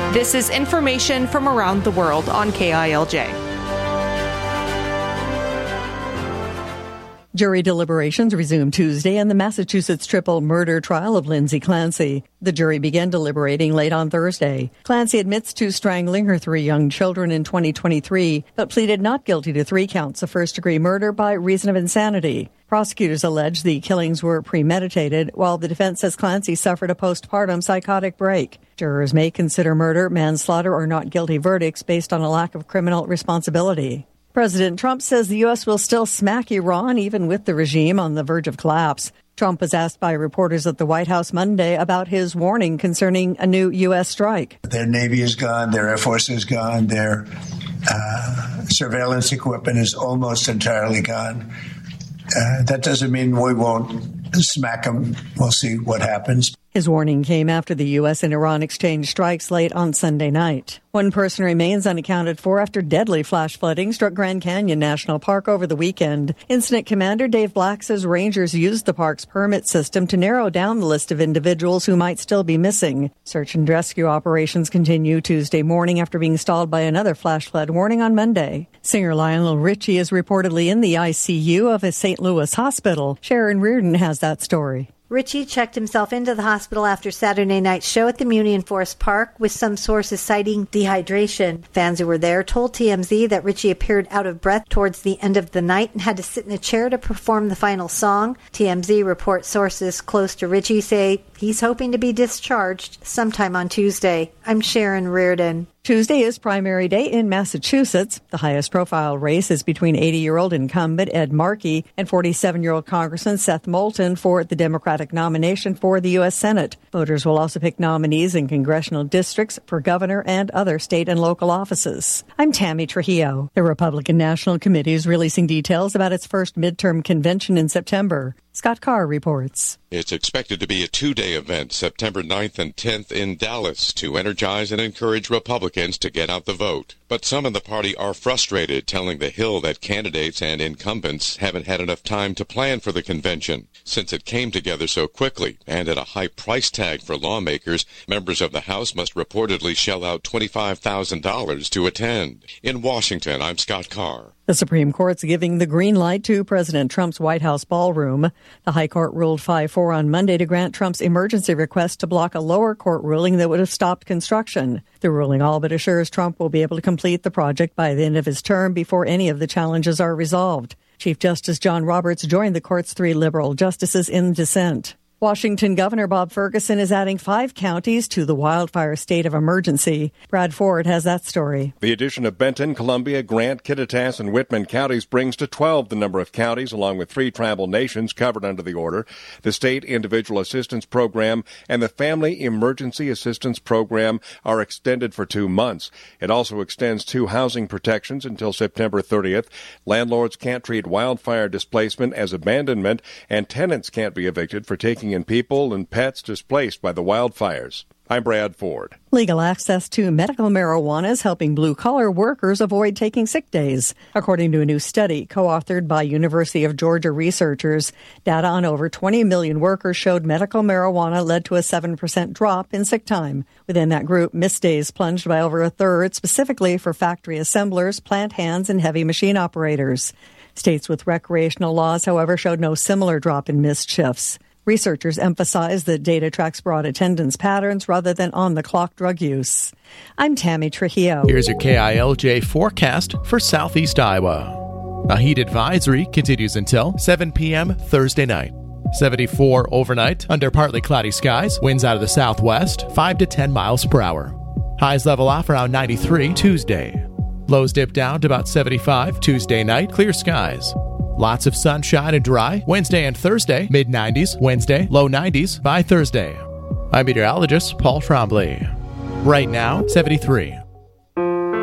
This is information from around the world on KILJ. Jury deliberations resumed Tuesday in the Massachusetts triple murder trial of Lindsay Clancy. The jury began deliberating late on Thursday. Clancy admits to strangling her 3 young children in 2023, but pleaded not guilty to 3 counts of first-degree murder by reason of insanity. Prosecutors allege the killings were premeditated, while the defense says Clancy suffered a postpartum psychotic break. Jurors may consider murder, manslaughter, or not guilty verdicts based on a lack of criminal responsibility. President Trump says the U.S. will still smack Iran even with the regime on the verge of collapse. Trump was asked by reporters at the White House Monday about his warning concerning a new U.S. strike. Their Navy is gone, their Air Force is gone, their surveillance equipment is almost entirely gone. That doesn't mean we won't smack them. We'll see what happens. His warning came after the U.S. and Iran exchanged strikes late on Sunday night. 1 person remains unaccounted for after deadly flash flooding struck Grand Canyon National Park over the weekend. Incident Commander Dave Black says rangers used the park's permit system to narrow down the list of individuals who might still be missing. Search and rescue operations continue Tuesday morning after being stalled by another flash flood warning on Monday. Singer Lionel Richie is reportedly in the ICU of a St. Louis hospital. Sharon Reardon has that story. Richie checked himself into the hospital after Saturday night's show at the Union Forest Park, with some sources citing dehydration. Fans who were there told TMZ that Richie appeared out of breath towards the end of the night and had to sit in a chair to perform the final song. TMZ reports sources close to Richie say he's hoping to be discharged sometime on Tuesday. I'm Sharon Reardon. Tuesday is primary day in Massachusetts. The highest profile race is between 80-year-old incumbent Ed Markey and 47-year-old Congressman Seth Moulton for the Democratic nomination for the U.S. Senate. Voters will also pick nominees in congressional districts for governor and other state and local offices. I'm Tammy Trujillo. The Republican National Committee is releasing details about its first midterm convention in September. Scott Carr reports. It's expected to be a 2-day event, September 9th and 10th in Dallas, to energize and encourage Republicans to get out the vote. But some in the party are frustrated, telling The Hill that candidates and incumbents haven't had enough time to plan for the convention. Since it came together so quickly and at a high price tag for lawmakers, members of the House must reportedly shell out $25,000 to attend. In Washington, I'm Scott Carr. The Supreme Court's giving the green light to President Trump's White House ballroom. The High Court ruled 5-4 on Monday to grant Trump's emergency request to block a lower court ruling that would have stopped construction. The ruling all but assures Trump will be able to complete the project by the end of his term before any of the challenges are resolved. Chief Justice John Roberts joined the court's 3 liberal justices in dissent. Washington Governor Bob Ferguson is adding 5 counties to the wildfire state of emergency. Brad Ford has that story. The addition of Benton, Columbia, Grant, Kittitas, and Whitman counties brings to 12 the number of counties, along with 3 tribal nations covered under the order. The State Individual Assistance Program and the Family Emergency Assistance Program are extended for 2 months. It also extends 2 housing protections until September 30th. Landlords can't treat wildfire displacement as abandonment, and tenants can't be evicted for taking in people and pets displaced by the wildfires. I'm Brad Ford. Legal access to medical marijuana is helping blue-collar workers avoid taking sick days. According to a new study co-authored by University of Georgia researchers, data on over 20 million workers showed medical marijuana led to a 7% drop in sick time. Within that group, missed days plunged by over a third, specifically for factory assemblers, plant hands, and heavy machine operators. States with recreational laws, however, showed no similar drop in missed shifts. Researchers emphasize that data tracks broad attendance patterns rather than on-the-clock drug use. I'm Tammy Trujillo. Here's your KILJ forecast for Southeast Iowa. A heat advisory continues until 7 p.m. Thursday night. 74 overnight under partly cloudy skies. Winds out of the southwest, 5 to 10 miles per hour. Highs level off around 93 Tuesday. Lows dip down to about 75 Tuesday night. Clear skies. Lots of sunshine and dry Wednesday and Thursday, mid-90s Wednesday, low 90s by Thursday. I'm meteorologist Paul Trombley. Right now, 73.